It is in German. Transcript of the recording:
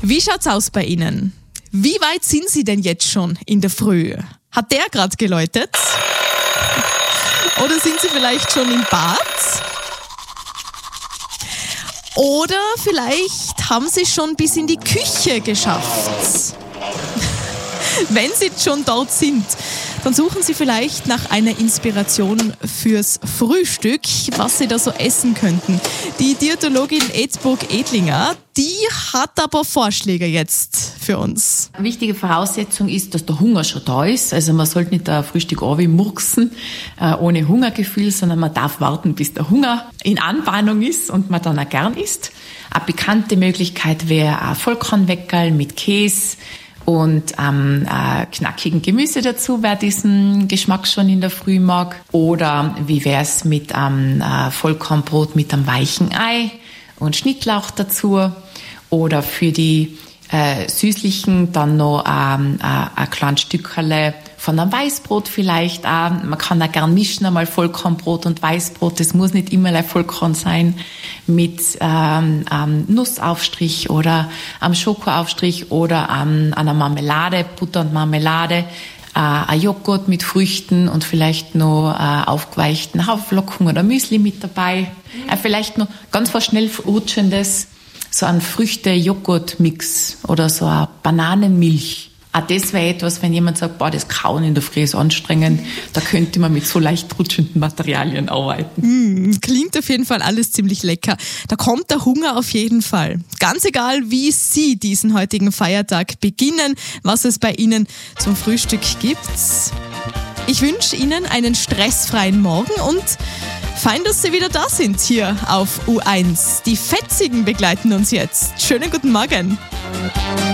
Wie schaut's aus bei Ihnen? Wie weit sind Sie denn jetzt schon in der Früh? Hat der gerade geläutet? Oder sind Sie vielleicht schon im Bad? Oder vielleicht haben Sie schon bis in die Küche geschafft. Wenn Sie schon dort sind, dann suchen Sie vielleicht nach einer Inspiration fürs Frühstück, was Sie da so essen könnten. Die Diätologin Edburg-Edlinger, die hat aber Vorschläge jetzt für uns. Eine wichtige Voraussetzung ist, dass der Hunger schon da ist. Also man sollte nicht ein Frühstück murksen, ohne Hungergefühl, sondern man darf warten, bis der Hunger in Anbahnung ist und man dann auch gern isst. Eine bekannte Möglichkeit wäre ein Vollkornweckerl mit Käse und knackigen Gemüse dazu, wer diesen Geschmack schon in der Früh mag. Oder wie wär's mit Vollkornbrot mit einem weichen Ei und Schnittlauch dazu. Oder für die Süßlichen dann noch ein kleines Stückerle von einem Weißbrot vielleicht auch. Man kann auch gern mischen, einmal Vollkornbrot und Weißbrot. Das muss nicht immer ein Vollkorn sein. Mit Nussaufstrich oder am Schokoaufstrich oder einer Marmelade, Butter und Marmelade. Ein Joghurt mit Früchten und vielleicht noch aufgeweichten Haferflocken oder Müsli mit dabei. Vielleicht noch ganz was schnell rutschendes, so ein Früchte-Joghurt-Mix oder so eine Bananenmilch. Auch das wäre etwas, wenn jemand sagt, das Kauen in der Früh ist anstrengend, da könnte man mit so leicht rutschenden Materialien arbeiten. Klingt auf jeden Fall alles ziemlich lecker. Da kommt der Hunger auf jeden Fall. Ganz egal, wie Sie diesen heutigen Feiertag beginnen, was es bei Ihnen zum Frühstück gibt. Ich wünsche Ihnen einen stressfreien Morgen und fein, dass Sie wieder da sind hier auf U1. Die Fetzigen begleiten uns jetzt. Schönen guten Morgen.